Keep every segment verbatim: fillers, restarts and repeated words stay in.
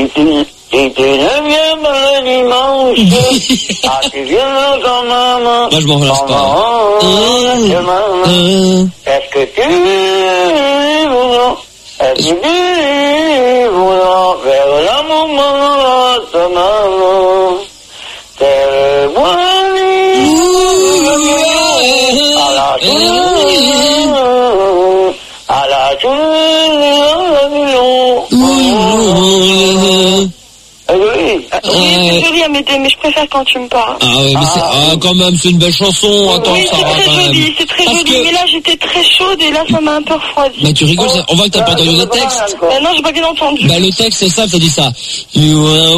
tu, si tu ne viens pas le dimanche, ah, tu viens quand maman. Moi, je m'en relâche pas. Demain, est-ce que tu voudras, est-ce que tu voudras faire l'amour, maman, ta maman, c'est le bois, à la journée, à la journée, à la oui. Oui, c'est joli Amédée, mais je préfère quand tu me parles. Ah oui, mais c'est, ah, quand même, c'est une belle chanson. Attends, Oui, ça c'est va très quand même. joli, c'est très Parce joli. que- Mais là, j'étais très chaude et là, ça m'a un peu refroidi. Bah, tu rigoles, ça- on voit que t'as pas entendu le texte. Bah non, j'ai pas bien entendu. Bah, le texte, c'est ça, ça dit ça. You are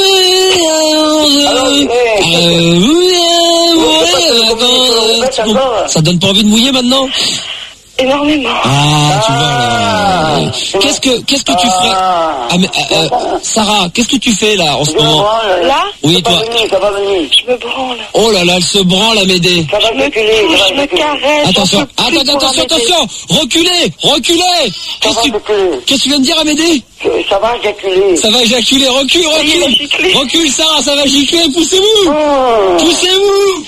Ça donne pas envie de mouiller maintenant? Énormément. Ah, tu vois, là. Qu'est-ce que, qu'est-ce que tu ferais? Ah, mais, euh, euh, Sarah, qu'est-ce que tu fais, là, en ce moment? Là, Oui, toi. Ça va venir. je me branle. Oh là là, elle se branle, Amédée. Ça va Je me reculer, touche, ça je va me reculer. caresse. Attention, j'en peux plus attends, pour attention, Amédée. attention! Reculez! Reculez! Qu'est-ce que tu, reculer. qu'est-ce que tu viens de dire, Amédée? Ça va éjaculer. Ça va éjaculer, recule, il va recule! gicler. Recule, Sarah, ça va gicler, poussez-vous! Mmh. Poussez-vous!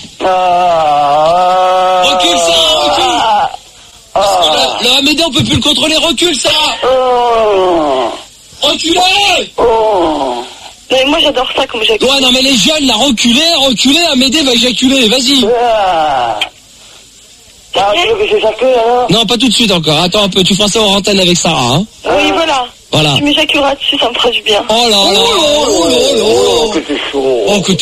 Ah. Recule, Sarah, recule! Ah. Le, le Amédée, on peut plus le contrôler, recule, Sarah! Oh. Reculez! Oh. Mais moi, j'adore ça comme j'écoute. Ouais, non, mais les jeunes, là, reculez, reculez, Amédée va éjaculer, vas-y! Ah. Ah, tu veux que j'éjacule alors? Non, pas tout de suite encore, attends un peu, tu feras ça en antenne avec Sarah, hein? Oui, voilà. Voilà. Tu m'éjaculeras dessus, ça me fera du bien. Oh là là! Oh là là! Oh, que c'est chaud. Oh, que